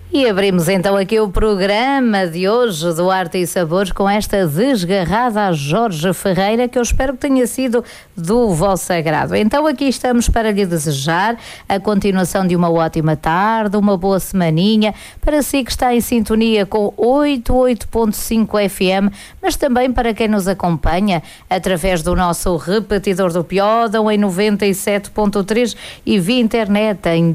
E abrimos então aqui o programa de hoje do Arte e Sabores com esta desgarrada a Jorge Ferreira, que eu espero que tenha sido do vosso agrado. Então aqui estamos para lhe desejar a continuação de uma ótima tarde, uma boa semaninha, para si que está em sintonia com 88.5 FM, mas também para quem nos acompanha através do nosso repetidor do Piódão em 97.3 e via internet em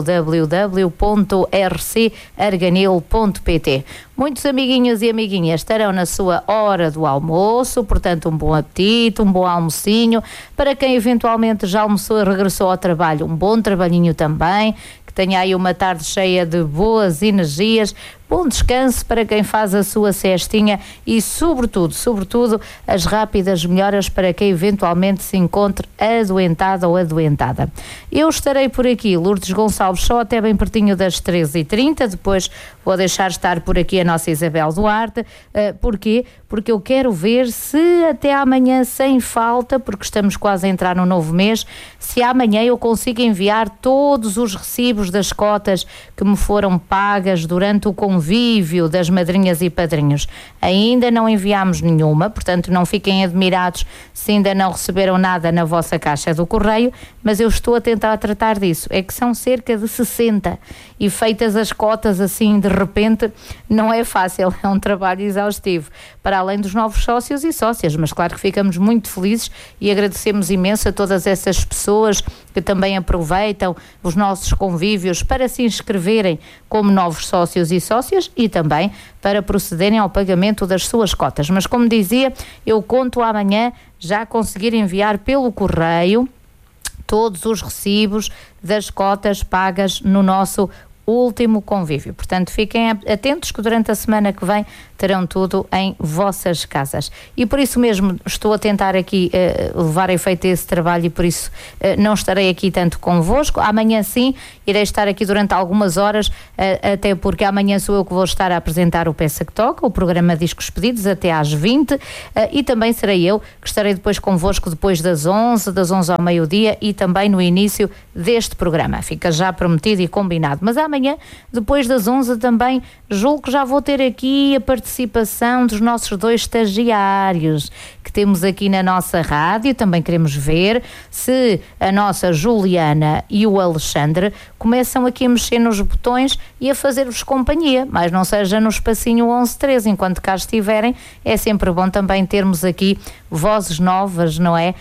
www.rcarganil.pt. Muitos amiguinhos e amiguinhas estarão na sua hora do almoço, portanto um bom apetite, um bom almocinho. Para quem eventualmente já almoçou e regressou ao trabalho, um bom trabalhinho também, que tenha aí uma tarde cheia de boas energias. Bom descanso para quem faz a sua cestinha e, sobretudo, as rápidas melhoras para quem eventualmente se encontre adoentado ou adoentada. Eu estarei por aqui, Lourdes Gonçalves, só até bem pertinho das 13h30, depois vou deixar estar por aqui a nossa Isabel Duarte. Porquê? Porque eu quero ver se até amanhã, sem falta, porque estamos quase a entrar no novo mês, se amanhã eu consigo enviar todos os recibos das cotas que me foram pagas durante o convívio das madrinhas e padrinhos. Ainda não enviámos nenhuma, portanto não fiquem admirados se ainda não receberam nada na vossa caixa do correio, mas eu estou a tentar tratar disso. É que são cerca de 60 e feitas as cotas assim de repente não é fácil, é um trabalho exaustivo, para além dos novos sócios e sócias, mas claro que ficamos muito felizes e agradecemos imenso a todas essas pessoas que também aproveitam os nossos convívios para se inscreverem como novos sócios e sócias e também para procederem ao pagamento das suas cotas. Mas como dizia, eu conto amanhã já conseguir enviar pelo correio todos os recibos das cotas pagas no nosso último convívio. Portanto, fiquem atentos que durante a semana que vem terão tudo em vossas casas. E por isso mesmo estou a tentar aqui levar a efeito esse trabalho e por isso não estarei aqui tanto convosco. Amanhã sim, irei estar aqui durante algumas horas, até porque amanhã sou eu que vou estar a apresentar o Peça que Toca, o programa Discos Pedidos, até às 20, e também serei eu que estarei depois convosco depois das 11 ao meio-dia e também no início deste programa. Fica já prometido e combinado. Mas amanhã, depois das 11 também, julgo que já vou ter aqui a participação dos nossos 2 estagiários que temos aqui na nossa rádio. Também queremos ver se a nossa Juliana e o Alexandre começam aqui a mexer nos botões e a fazer-vos companhia, mas não seja no espacinho 11-13, enquanto cá estiverem. É sempre bom também termos aqui vozes novas, não é?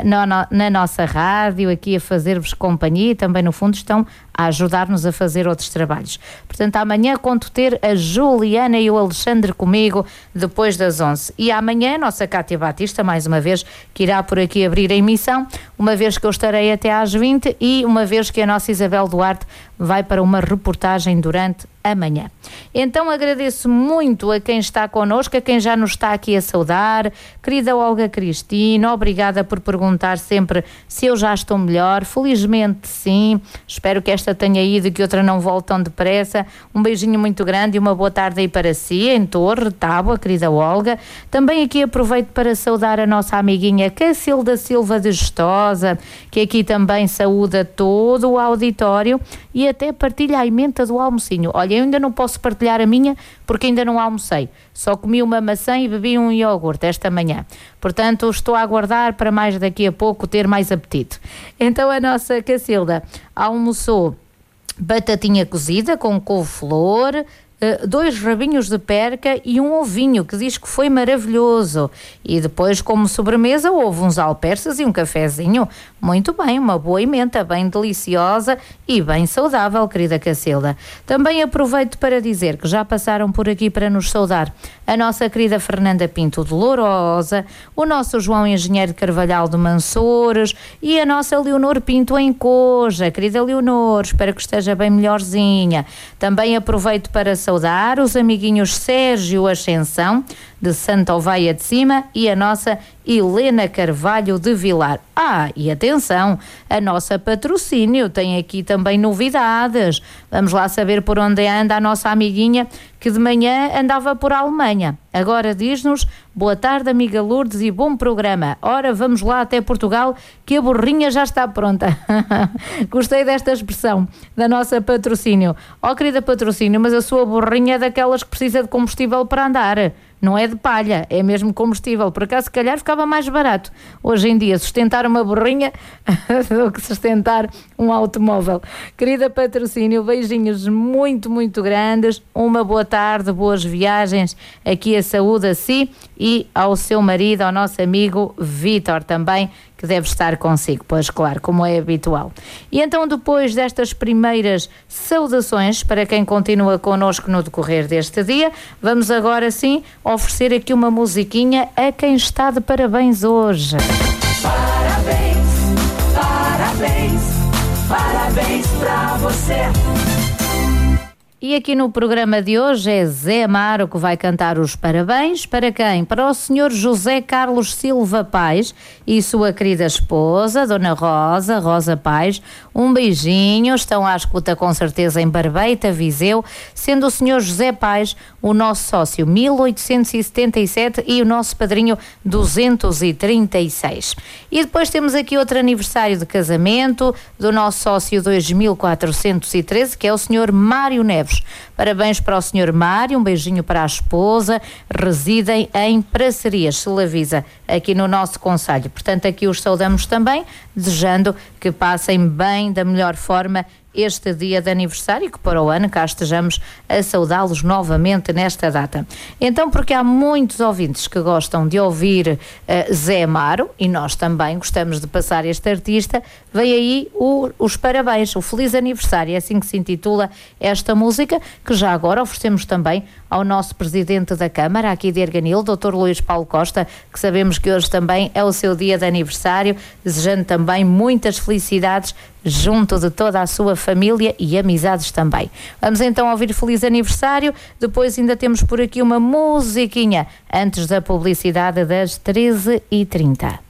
Na nossa rádio, aqui a fazer-vos companhia e também no fundo estão a ajudar-nos a fazer outros trabalhos. Portanto, amanhã conto ter a Juliana e o Alexandre comigo depois das 11. E amanhã a nossa Cátia Batista, mais uma vez, que irá por aqui abrir a emissão, uma vez que eu estarei até às 20 e uma vez que a nossa Isabel Duarte vai para uma reportagem durante a manhã. Então agradeço muito a quem está connosco, a quem já nos está aqui a saudar. Querida Olga Cristina, obrigada por perguntar sempre se eu já estou melhor. Felizmente sim, espero que esta tenha ido e que outra não volte tão depressa. Um beijinho muito grande e uma boa tarde aí para si, em Torre, Tábua, querida Olga. Também aqui aproveito para saudar a nossa amiguinha Cacilda Silva de Gestosa, que aqui também saúda todo o auditório e até partilha a emenda do almocinho. Olha, eu ainda não posso partilhar a minha porque ainda não almocei. Só comi uma maçã e bebi um iogurte esta manhã. Portanto, estou a aguardar para mais daqui a pouco ter mais apetite. Então a nossa Cacilda almoçou batatinha cozida com couve-flor, 2 rabinhos de perca e um ovinho, que diz que foi maravilhoso. E depois, como sobremesa, houve uns alperces e um cafezinho. Muito bem, uma boa emenda, bem deliciosa e bem saudável, querida Cacilda. Também aproveito para dizer que já passaram por aqui para nos saudar a nossa querida Fernanda Pinto de Lourosa, o nosso João Engenheiro de Carvalhal de Mansores e a nossa Leonor Pinto em Coja. Querida Leonor, espero que esteja bem melhorzinha. Também aproveito para saudar os amiguinhos Sérgio Ascensão, de Santa Oveia de Cima, e a nossa Helena Carvalho de Vilar. E atenção, a nossa patrocínio tem aqui também novidades. Vamos lá saber por onde anda a nossa amiguinha que de manhã andava por Alemanha. Agora diz-nos, boa tarde amiga Lourdes e bom programa. Ora, vamos lá até Portugal que a burrinha já está pronta. Gostei desta expressão da nossa patrocínio. Querida patrocínio, mas a sua burrinha é daquelas que precisa de combustível para andar. Não é de palha, é mesmo combustível. Por acaso, se calhar, ficava mais barato hoje em dia sustentar uma burrinha do que sustentar um automóvel. Querida patrocínio, beijinhos muito, muito grandes. Uma boa tarde, boas viagens. Aqui a saúde a si e ao seu marido, ao nosso amigo Vítor também, que deve estar consigo, pois claro, como é habitual. E então, depois destas primeiras saudações, para quem continua connosco no decorrer deste dia, vamos agora sim oferecer aqui uma musiquinha a quem está de parabéns hoje. Parabéns, parabéns, parabéns pra você. E aqui no programa de hoje é Zé Amaro que vai cantar os parabéns. Para quem? Para o senhor José Carlos Silva Pais e sua querida esposa, Dona Rosa Pais. Um beijinho, estão à escuta com certeza em Barbeita, Viseu, sendo o senhor José Pais o nosso sócio 1877 e o nosso padrinho 236. E depois temos aqui outro aniversário de casamento do nosso sócio 2413, que é o senhor Mário Neves. Parabéns para o senhor Mário, um beijinho para a esposa, residem em Pracerias, Solavisa, aqui no nosso concelho. Portanto, aqui os saudamos também, desejando que passem bem, da melhor forma, este dia de aniversário, que para o ano cá estejamos a saudá-los novamente nesta data. Então, porque há muitos ouvintes que gostam de ouvir Zé Amaro, e nós também gostamos de passar este artista, vem aí os parabéns, o feliz aniversário, é assim que se intitula esta música, que já agora oferecemos também ao nosso Presidente da Câmara, aqui de Erganil, Dr. Luís Paulo Costa, que sabemos que hoje também é o seu dia de aniversário, desejando também muitas felicidades junto de toda a sua família e amizades também. Vamos então ouvir feliz aniversário, depois ainda temos por aqui uma musiquinha antes da publicidade das 13h30.